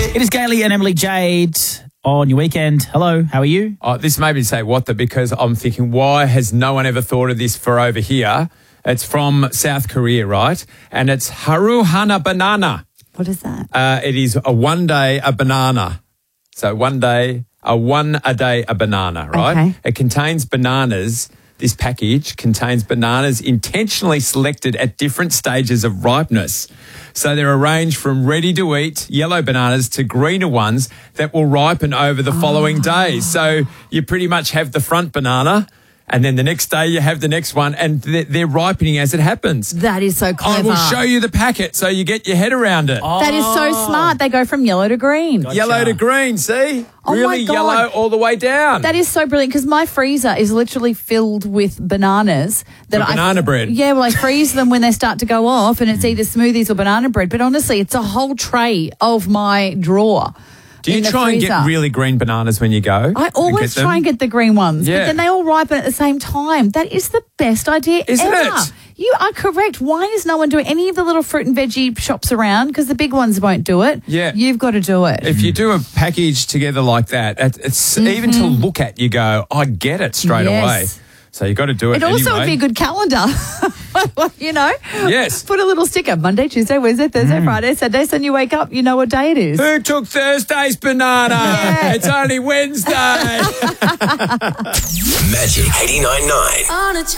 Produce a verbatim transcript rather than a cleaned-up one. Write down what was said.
It is Gailey and Emily Jade on your weekend. Hello, how are you? Oh, this made me say what the, because I'm thinking, why has no one ever thought of this for over here? It's from South Korea, right? And it's Haru Hana Banana. What is that? Uh, it is a one day a banana. So one day, a one a day a banana, right? Okay. It contains bananas. This package contains bananas intentionally selected at different stages of ripeness. So they're arranged from ready to eat yellow bananas to greener ones that will ripen over the following Oh. days. So you pretty much have the front banana, and then the next day you have the next one, and they're, they're ripening as it happens. That is so I clever. will show you the packet so you get your head around it. That is so smart. They go from yellow to green. Yellow to green, see? Oh, my really God. yellow all the way down. That is so brilliant because my freezer is literally filled with bananas. That For I, banana bread. Yeah, well, I freeze them when they start to go off, and it's either smoothies or banana bread. But honestly, it's a whole tray of my drawer. Do you in the try and get freezer. really green bananas when you go? I always them? try and get the green ones, Yeah. but then they all ripen at the same time. That is the best idea Isn't ever. it? You are correct. Why is no one doing any of the little fruit and veggie shops around? Because the big ones won't do it. Yeah. You've got to do it. If you do a package together like that, it- it's even to look at, you go, I get it straight Mm-hmm. Yes. away. So you got to do it It also anyway. would be a good calendar. You know? Yes. Put a little sticker. Monday, Tuesday, Wednesday, Thursday, Friday, Saturday. So when you wake up, you know what day it is. Who took Thursday's banana? Yeah. It's only Wednesday. Magic eighty-nine point nine. On a